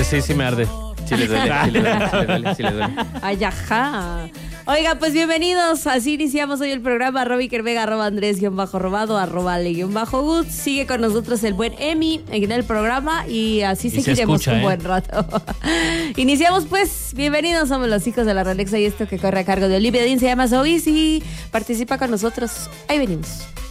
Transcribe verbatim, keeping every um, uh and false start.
sí, sí me arde. Sí le duele, sí le duele, sí le duele, sí le duele. Ay, ajá. Oiga, pues bienvenidos. Así iniciamos hoy el programa. Arroba Iker Vega, arroba Andrés guión bajo robado, arroba Ale guión bajo Good. Sigue con nosotros el buen Emi en el programa y así Y se seguiremos escucha, un ¿eh? buen rato. Iniciamos pues. Bienvenidos, somos los hijos de la Rolexa y esto que corre a cargo de Olivia Dean se llama So Easy. Participa con nosotros. Ahí venimos.